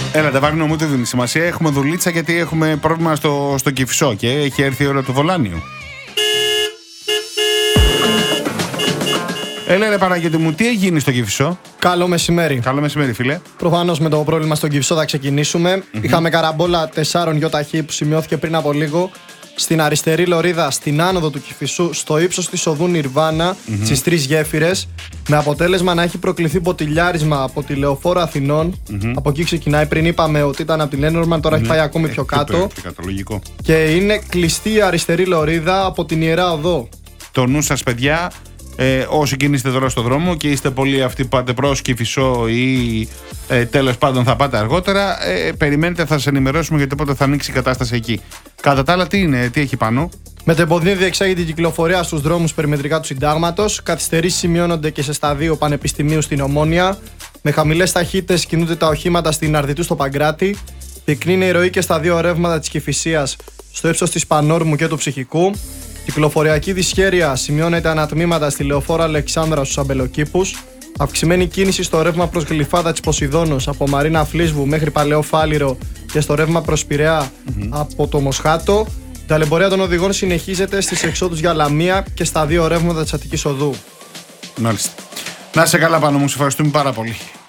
Έλα, τα Βάγνο μου δεν δίνει σημασία. Έχουμε δουλίτσα γιατί έχουμε πρόβλημα στο Κηφισό και έχει έρθει η ώρα του Βολάνιου. Έλα ρε Παναγιώτη μου, τι έγινε στο Κηφισό? Καλό μεσημέρι. Καλό μεσημέρι, φίλε. Προφανώς με το πρόβλημα στον Κηφισό θα ξεκινήσουμε. Είχαμε καραμπόλα 4 ΙΧ που σημειώθηκε πριν από λίγο στην αριστερή λωρίδα, στην άνοδο του Κηφισού, στο ύψος της οδού Νιρβάνα, στις 3 γέφυρες, με αποτέλεσμα να έχει προκληθεί ποτηλιάρισμα από τη Λεωφόρο Αθηνών. Από εκεί ξεκινάει. Πριν είπαμε ότι ήταν από τη Λένορμαν, τώρα έχει πάει ακόμη πιο κάτω. Και είναι κλειστή η αριστερή λωρίδα από την Ιερά Οδό. Το νου σας, παιδιά. Όσοι κινείστε τώρα στο δρόμο και είστε πολλοί αυτοί που πάτε προς Κηφισό ή τέλος πάντων θα πάτε αργότερα, περιμένετε, θα σας ενημερώσουμε γιατί πότε θα ανοίξει η κατάσταση εκεί. Κατά τα άλλα, τι έχει πάνω? Με το εμποδίο διεξάγεται η κυκλοφορία στους δρόμους περιμετρικά του Συντάγματος. Καθυστερήσεις σημειώνονται και σε σταδίο Πανεπιστημίου στην Ομόνια. Με χαμηλές ταχύτητες κινούνται τα οχήματα στην Αρδιτού στο Παγκράτη. Πυκνή είναι η ροή και στα δύο ρεύματα της Κηφισίας, στο ύψος της Πανόρμου και του Ψυχικού. Κυκλοφοριακή δυσχέρεια σημειώνεται ανατμήματα στη Λεωφόρο Αλεξάνδρα στους Αμπελοκήπους. Αυξημένη κίνηση στο ρεύμα προς Γλυφάδα της Ποσειδώνος από Μαρίνα Φλίσβου μέχρι Παλαιό Φάληρο και στο ρεύμα προς Πειραιά από το Μοσχάτο. Η ταλαιπωρία των οδηγών συνεχίζεται στις εξόδους για Λαμία και στα δύο ρεύματα της Αττικής Οδού. Μάλιστα. Να είσαι καλά πάνω μου, σε ευχαριστούμε πάρα πολύ.